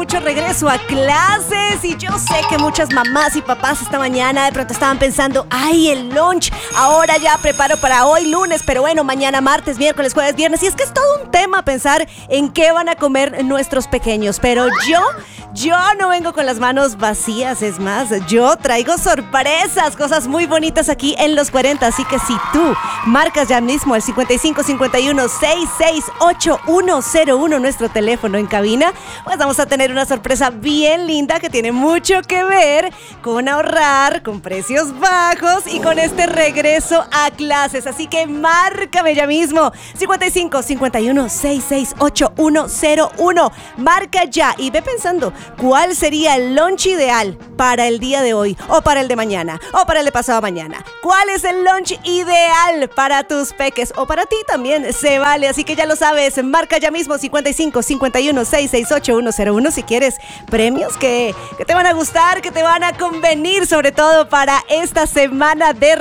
mucho regreso a clases y yo sé que muchas mamás y papás esta mañana de pronto estaban pensando, ay, el lunch, ahora ya preparo para hoy lunes, pero bueno, mañana martes, miércoles, jueves, viernes, y es que es todo un tema pensar en qué van a comer nuestros pequeños, pero yo no vengo con las manos vacías, es más, yo traigo sorpresas, cosas muy bonitas aquí en Los 40, así que si tú marcas ya mismo el 5551-668101, nuestro teléfono en cabina, pues vamos a tener una sorpresa bien linda que tiene mucho que ver con ahorrar, con precios bajos y con este regreso a clases, así que márcame ya mismo, 5551-668101, marca ya y ve pensando, ¿cuál sería el lunch ideal para el día de hoy o para el de mañana o para el de pasado mañana? ¿Cuál es el lunch ideal para tus peques o para ti también? Se vale, así que ya lo sabes, marca ya mismo 5551-668101 si quieres premios que te van a gustar, que te van a convenir, sobre todo para esta semana de